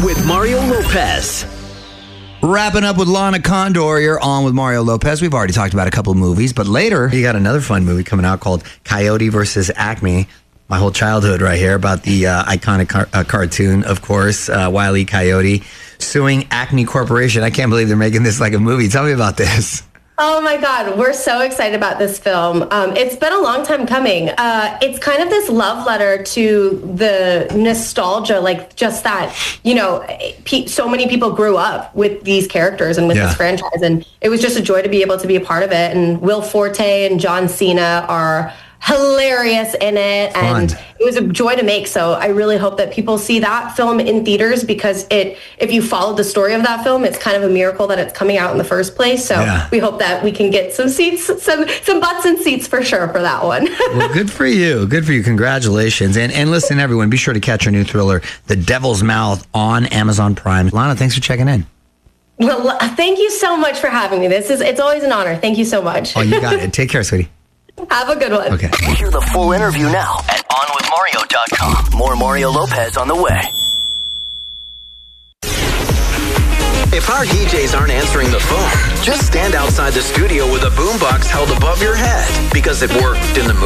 with Mario Lopez. Wrapping up with Lana Condor, you're on with Mario Lopez. We've already talked about a couple of movies, but later you got another fun movie coming out called Coyote versus Acme. My whole childhood right here about the iconic cartoon, of course, Wile E. Coyote suing Acme Corporation. I can't believe they're making this like a movie. Tell me about this. Oh my God, we're so excited about this film. It's been a long time coming. It's kind of this love letter to the nostalgia, like just that, you know, so many people grew up with these characters and with this franchise, and it was just a joy to be able to be a part of it. And Will Forte and John Cena are hilarious in it, and it was a joy to make. So I really hope that people see that film in theaters, because if you followed the story of that film, it's kind of a miracle that it's coming out in the first place. So we hope that we can get some seats, some butts and seats for sure for that one. Well, good for you. Good for you. Congratulations. And listen, everyone, be sure to catch our new thriller, The Devil's Mouth, on Amazon Prime. Lana, thanks for checking in. Well, thank you so much for having me. It's always an honor. Thank you so much. Oh, you got it. Take care, sweetie. Have a good one. Okay. Hear the full interview now at onwithmario.com. More Mario Lopez on the way. If our DJs aren't answering the phone, just stand outside the studio with a boombox held above your head, because it worked in the movie.